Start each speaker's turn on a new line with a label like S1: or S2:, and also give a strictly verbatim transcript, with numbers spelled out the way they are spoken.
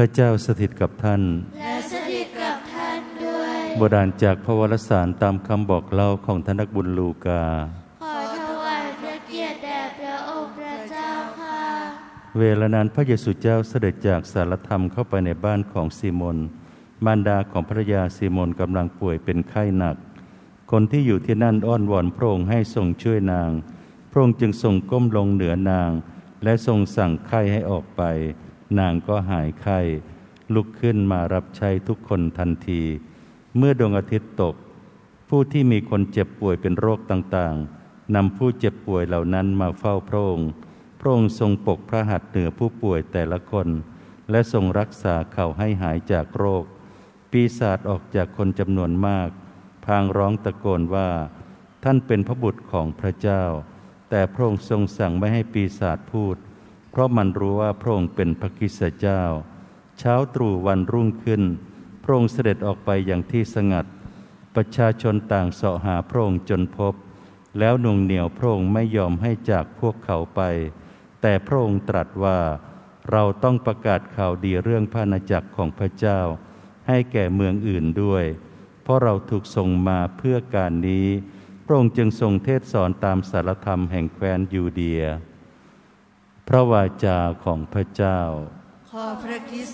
S1: ระเจ้าสถิตกับท่าน
S2: และสถิตกับท่านด้วย
S1: บทอ่านจากพระวรสารตามคำบอกเล่าของท่านนักบุญลูกา
S2: ขอถวายพระเกียรติแด่พระองค์พระเจ้าค่ะ
S1: เวลานั้นพระเยซูเจ้าเสด็จจากสารธรรมเข้าไปในบ้านของซีโมนมารดาของภรรยาซีโมนกำลังป่วยเป็นไข้หนักคนที่อยู่ที่นั่นอ้อนวอนพระองค์ให้ทรงช่วยนางพระองค์จึงทรงก้มลงเหนือนางและทรงสั่งไข้ให้ออกไปนางก็หายไข้ลุกขึ้นมารับใช้ทุกคนทันทีเมื่อดวงอาทิตย์ตกผู้ที่มีคนเจ็บป่วยเป็นโรคต่างๆนำผู้เจ็บป่วยเหล่านั้นมาเฝ้าพระองค์พระองค์ทรงปกพระหัตถ์เหนือผู้ป่วยแต่ละคนและทรงรักษาเขาให้หายจากโรคปีศาจออกจากคนจำนวนมากพลางร้องตะโกนว่าท่านเป็นพระบุตรของพระเจ้าแต่พระองค์ทรงสั่งไม่ให้ปีศาจพูดเพราะมันรู้ว่าพระองค์เป็นพระคริสต์เจ้าเช้าตรู่วันรุ่งขึ้นพระองค์เสด็จออกไปอย่างที่สงัดประชาชนต่างเสาะหาพระองค์จนพบแล้วหน่วงเหนี่ยวพระองค์ไม่ยอมให้จากพวกเขาไปแต่พระองค์ตรัสว่าเราต้องประกาศข่าวดีเรื่องพระอาณาจักรของพระเจ้าให้แก่เมืองอื่นด้วยเพราะเราถูกส่งมาเพื่อการนี้พระองค์จึงทรงเทศสอนตามสารธรรมแห่งแคว้นยูเดียพระวาจาของพระเจ้า
S2: ขอพระคริสต์